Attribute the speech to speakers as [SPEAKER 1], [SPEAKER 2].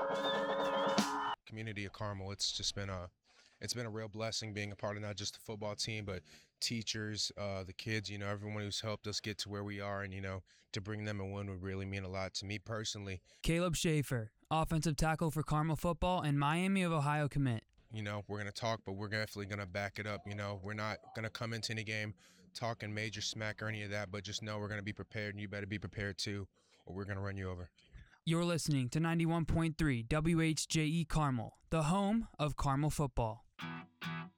[SPEAKER 1] Community of Carmel, it's been a real blessing being a part of not just the football team, but teachers, the kids, everyone who's helped us get to where we are. And, to bring them a win would really mean a lot to me personally.
[SPEAKER 2] Caleb Schaefer, offensive tackle for Carmel football and Miami of Ohio commit.
[SPEAKER 1] We're going to talk, but we're definitely going to back it up. We're not going to come into any game talking major smack or any of that, but just know we're going to be prepared, and you better be prepared too, or we're going to run you over.
[SPEAKER 2] You're listening to 91.3 WHJE Carmel, the home of Carmel football.